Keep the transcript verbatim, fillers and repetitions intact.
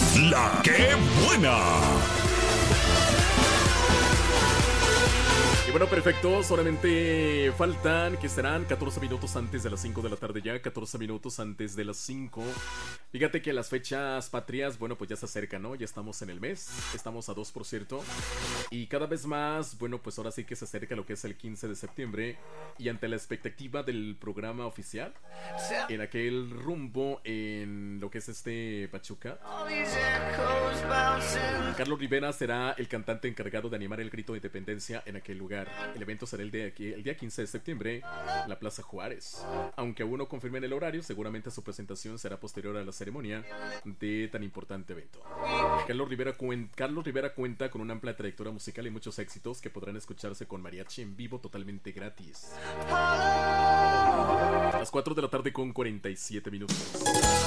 La que buena. Y bueno, perfecto, solamente faltan, que serán catorce minutos antes de las cinco de la tarde ya, catorce minutos antes de las cinco. Fíjate que las fechas patrias, bueno, pues ya se acercan, ¿no? Ya estamos en el mes, estamos a dos, por cierto. Y cada vez más, bueno, pues ahora sí que se acerca lo que es el quince de septiembre. Y ante la expectativa del programa oficial, en aquel rumbo en lo que es este Pachuca, Carlos Rivera será el cantante encargado de animar el grito de independencia en aquel lugar. El evento será el, de, el día quince de septiembre en la Plaza Juárez. Aunque aún no confirmen el horario, seguramente su presentación será posterior a la ceremonia de tan importante evento. Carlos Rivera, cuen, Carlos Rivera cuenta con una amplia trayectoria musical y muchos éxitos que podrán escucharse con mariachi en vivo totalmente gratis. A las cuatro de la tarde con cuarenta y siete minutos.